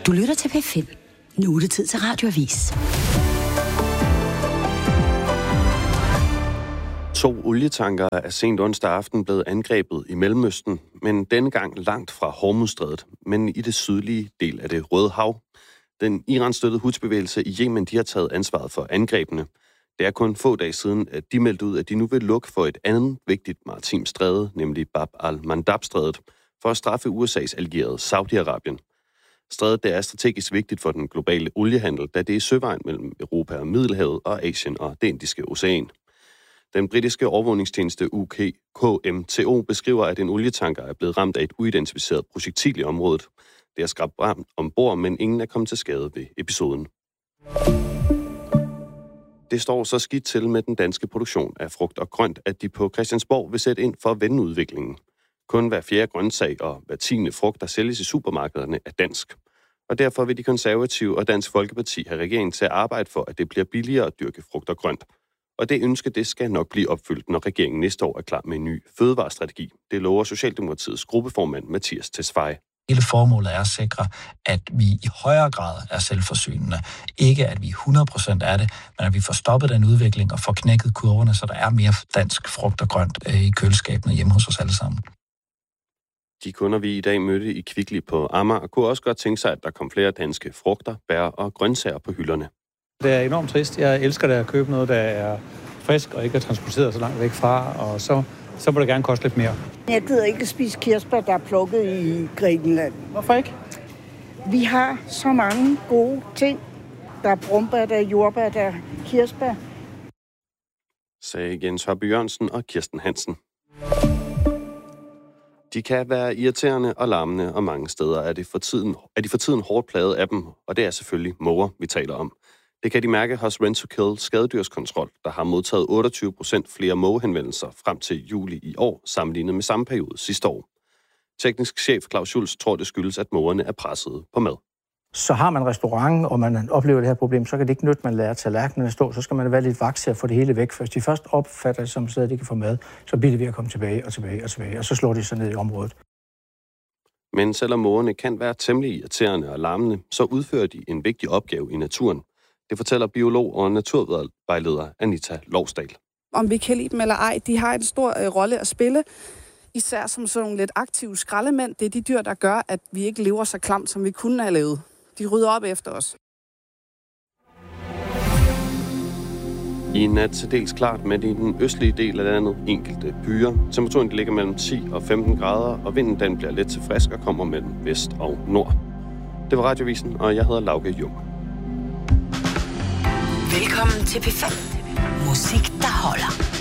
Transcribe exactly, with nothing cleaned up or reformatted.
Du lytter til P fem. Nu er det tid til Radioavis. To olietanker er sent onsdag aften blevet angrebet i Mellemøsten, men denne gang langt fra Hormuzstrædet, men i det sydlige del af det Røde Hav. Den Iran-støttede Houthi-bevægelse i Yemen, de har taget ansvaret for angrebene. Det er kun få dage siden, at de meldte ud, at de nu vil lukke for et andet vigtigt maritimt stræde, nemlig Bab al-Mandab-strædet, for at straffe U S A's allierede Saudi-Arabien. Strædet det er strategisk vigtigt for den globale oliehandel, da det er søvejen mellem Europa og Middelhavet og Asien og det Indiske Ocean. Den britiske overvågningstjeneste U K K M T O beskriver, at en olietanker er blevet ramt af et uidentificeret projektil i området. Det er skrabt ramt ombord, men ingen er kommet til skade ved episoden. Det står så skidt til med den danske produktion af frugt og grønt, at de på Christiansborg vil sætte ind for at vende udviklingen. Kun hver fjerde grøntsag og hver tiende frugt, der sælges i supermarkederne, er dansk. Og derfor vil de konservative og Dansk Folkeparti have regeringen til at arbejde for, at det bliver billigere at dyrke frugt og grønt. Og det ønske, det skal nok blive opfyldt, når regeringen næste år er klar med en ny fødevarestrategi. Det lover Socialdemokratiets gruppeformand Mathias Tesfaye. Hele formålet er at sikre, at vi i højere grad er selvforsynende. Ikke at vi hundrede procent er det, men at vi får stoppet den udvikling og får knækket kurverne, så der er mere dansk frugt og grønt i køleskabene hjemme hos os alle sammen. De kunder, vi i dag mødte i Kvickly på Amager, kunne også godt tænke sig, at der kom flere danske frugter, bær og grøntsager på hylderne. Det er enormt trist. Jeg elsker det at købe noget, der er frisk og ikke er transporteret så langt væk fra, og så, så må det gerne koste lidt mere. Jeg gider ikke spise kirsebær, der er plukket i Grækenland. Hvorfor ikke? Vi har så mange gode ting. Der er brumbær, der er jordbær, der er kirsebær. Sagde Jens Hørby Jørgensen og Kirsten Hansen. De kan være irriterende og larmende, og mange steder er, det for tiden, er de for tiden hårdt plaget af dem, og det er selvfølgelig måger, vi taler om. Det kan de mærke hos Rent to Kill Skadedyrskontrol, der har modtaget otteogtyve procent flere mågehenvendelser frem til juli i år, sammenlignet med samme periode sidste år. Teknisk chef Claus Schulz tror, det skyldes, at mågerne er presset på mad. Så har man en restaurant, og man oplever det her problem, så kan det ikke nytte, man lader tallerkenerne stå. Så skal man være lidt vaks til at få det hele væk. For hvis de først opfatter det som et sted, at de kan få mad, så bliver det ved at komme tilbage og tilbage og tilbage, og så slår de sig ned i området. Men selvom mågerne kan være temmelig irriterende og larmende, så udfører de en vigtig opgave i naturen. Det fortæller biolog og naturvejleder Anita Lovsdal. Om vi kan lide dem eller ej, de har en stor øh, rolle at spille. Især som sådan nogle lidt aktive skraldemænd. Det er de dyr, der gør, at vi ikke lever så klamt, som vi kunne have levet. De rydder op efter os. I nat til dels klart, men i den østlige del af landet enkelte byer. Temperaturen ligger mellem ti og femten grader, og vinden den bliver let til frisk og kommer mellem vest og nord. Det var Radiovisen, og jeg hedder Lauke Jung. Velkommen til P fem. Musik, der holder.